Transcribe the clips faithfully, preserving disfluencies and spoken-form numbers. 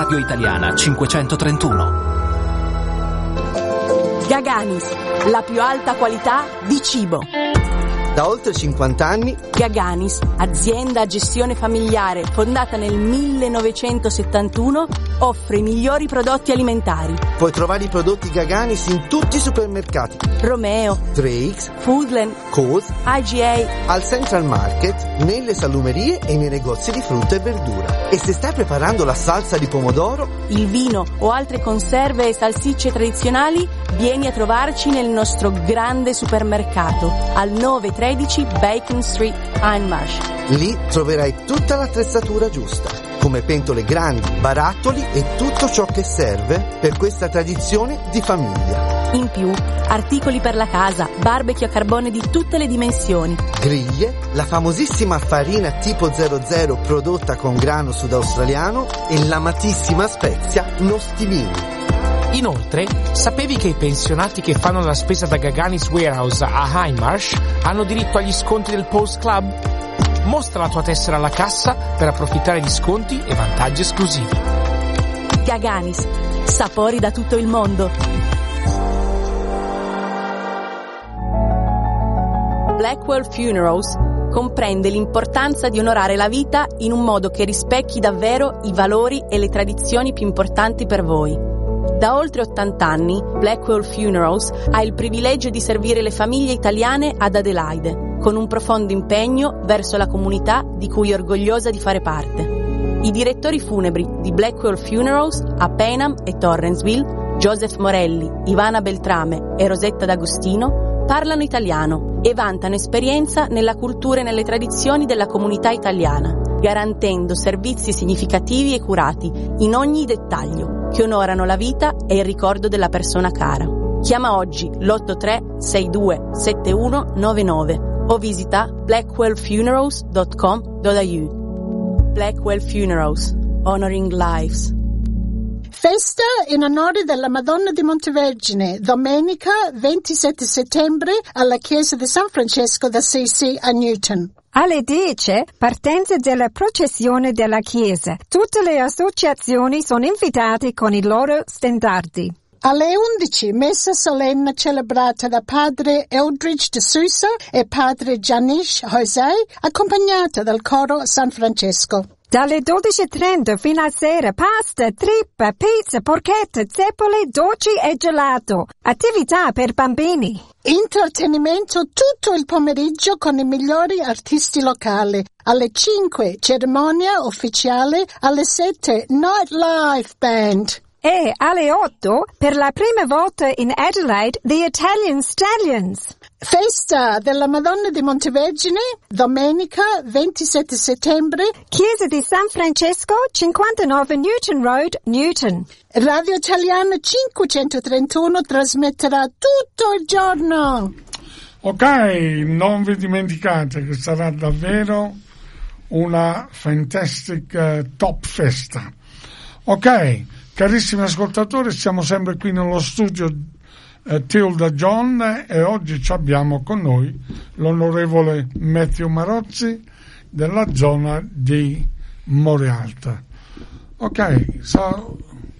Radio Italiana cinquecentotrentuno. Gaganis, la più alta qualità di cibo. Da oltre cinquanta anni, Gaganis, azienda a gestione familiare fondata nel millenovecentosettantuno, offre i migliori prodotti alimentari. Puoi trovare i prodotti Gaganis in tutti i supermercati: Romeo, tre X, Foodland, Coles, I G A, al Central Market, nelle salumerie e nei negozi di frutta e verdura. E se stai preparando la salsa di pomodoro, il vino o altre conserve e salsicce tradizionali, vieni a trovarci nel nostro grande supermercato al nove tredici Bacon Street, Hindmarsh. Lì troverai tutta l'attrezzatura giusta, come pentole grandi, barattoli e tutto ciò che serve per questa tradizione di famiglia. In più, articoli per la casa, barbecue a carbone di tutte le dimensioni, griglie, la famosissima farina tipo zero zero prodotta con grano sudaustraliano e l'amatissima spezia nostimini. Inoltre, sapevi che i pensionati che fanno la spesa da Gaganis Warehouse a Hindmarsh hanno diritto agli sconti del Post Club? Mostra la tua tessera alla cassa per approfittare di sconti e vantaggi esclusivi. Gaganis, sapori da tutto il mondo. Blackwell Funerals comprende l'importanza di onorare la vita in un modo che rispecchi davvero i valori e le tradizioni più importanti per voi. Da oltre ottanta anni, Blackwell Funerals ha il privilegio di servire le famiglie italiane ad Adelaide, con un profondo impegno verso la comunità di cui è orgogliosa di fare parte. I direttori funebri di Blackwell Funerals a Payneham e Torrensville, Joseph Morelli, Ivana Beltrame e Rosetta D'Agostino, parlano italiano e vantano esperienza nella cultura e nelle tradizioni della comunità italiana, garantendo servizi significativi e curati in ogni dettaglio, che onorano la vita e il ricordo della persona cara. Chiama oggi l'otto tre sei due sette uno nove nove o visita blackwell funerals dot com dot a u. Blackwell Funerals, honoring lives. Festa in onore della Madonna di Montevergine, domenica ventisette settembre alla chiesa di San Francesco d'Assisi a Newton. Alle dieci, partenza della processione della chiesa. Tutte le associazioni sono invitate con i loro stendardi. Alle undici, messa solenne celebrata da padre Eldridge de Sousa e padre Janish José, accompagnata dal coro San Francesco. Dalle dodici e trenta fino a sera, pasta, trippa, pizza, porchetta, zeppole, dolci e gelato. Attività per bambini. Intrattenimento tutto il pomeriggio con i migliori artisti locali. Alle cinque, cerimonia ufficiale. Alle sette, nightlife band. E alle otto, per la prima volta in Adelaide, The Italian Stallions. Festa della Madonna di Montevergine, domenica ventisette settembre, chiesa di San Francesco, cinquantanove Newton Road, Newton. Radio Italiana cinquecentotrentuno trasmetterà tutto il giorno. Ok, non vi dimenticate che sarà davvero una fantastic uh, top festa. Ok, carissimi ascoltatori, siamo sempre qui nello studio uh, Tilda John e oggi abbiamo con noi l'onorevole Matthew Marozzi della zona di Morealta. Ok, so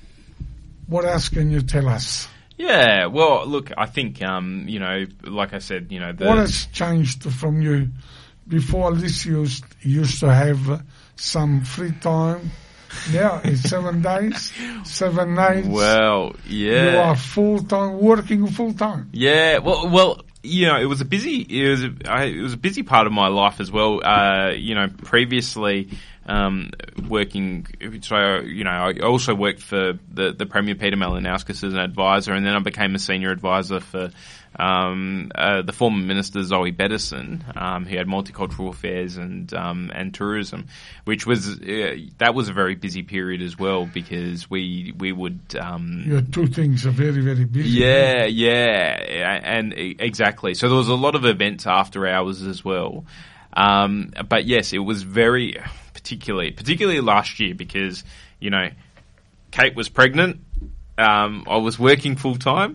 what else can you tell us? Yeah, well, look, I think, um, you know, like I said, you know, the... What has changed from you? Before, at least you used, used to have some free time. Now it's seven days, seven nights. Well, yeah. You are full-time, working full-time. Yeah, well, well, you know, it was a busy, it was a, I, it was a busy part of my life as well. Uh, you know, previously, um, working, so, you know, I also worked for the, the Premier Peter Malinowskis as an advisor, and then I became a senior advisor for, um, uh, the former minister Zoe Beddison, um, who had multicultural affairs and, um, and tourism, which was, uh, that was a very busy period as well, because we, we would, um. Your two things are very, very busy. Yeah, yeah, and exactly. So there was a lot of events after hours as well. Um, but yes, it was very, particularly, particularly last year because, you know, Kate was pregnant, um, I was working full time,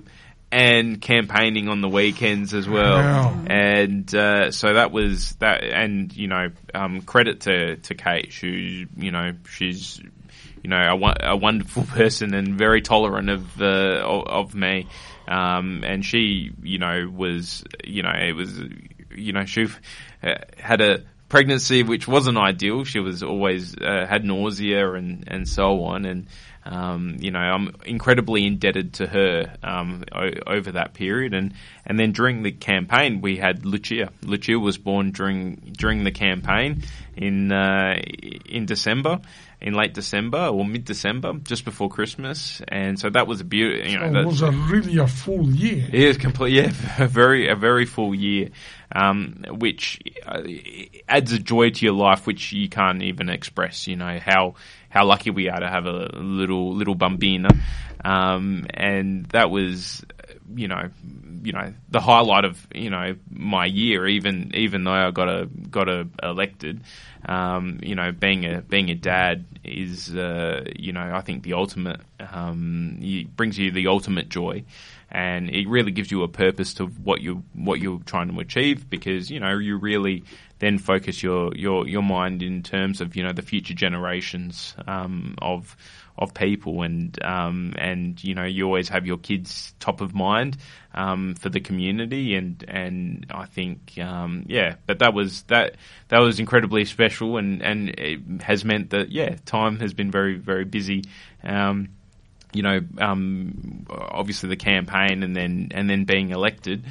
and campaigning on the weekends as well. Wow. And uh, so that was that. And you know, um, credit to to Kate. She, you know, she's you know a, a wonderful person and very tolerant of uh, of, of me. Um, and she, you know, was you know it was you know she uh, had a pregnancy which wasn't ideal. She was always uh, had nausea and and so on. And Um, you know, I'm incredibly indebted to her um, o- over that period, and, and then during the campaign we had Lucia. Lucia was born during during the campaign in uh, in December, in late December or mid December, just before Christmas, and so that was a beautiful. You know, so it was a really a full year. It was complete, yeah, a very a very full year, um, which uh, adds a joy to your life which you can't even express. You know how. How lucky we are to have a little little bambina, um, and that was, you know, you know the highlight of you know my year. Even even though I got a got a elected, um, you know, being a being a dad is, uh, you know, I think the ultimate um, it brings you the ultimate joy. And it really gives you a purpose to what you what you're trying to achieve, because you know you really then focus your your, your mind in terms of you know the future generations um, of of people, and um, and you know you always have your kids top of mind um, for the community, and and I think um, yeah, but that was that that was incredibly special, and and it has meant that yeah, time has been very very busy. Um, You know, um, obviously the campaign and then and then being elected.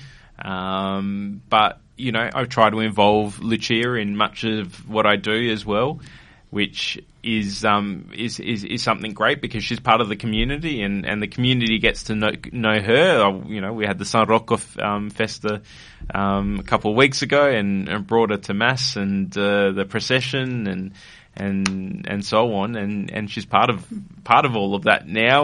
Um, but, you know, I try to involve Lucia in much of what I do as well, which is um, is, is is something great because she's part of the community, and, and the community gets to know, know her. I, you know, we had the San Rocco um, Festa um, a couple of weeks ago, and, and brought her to Mass and uh, the procession and and and so on, and, and she's part of part of all of that now.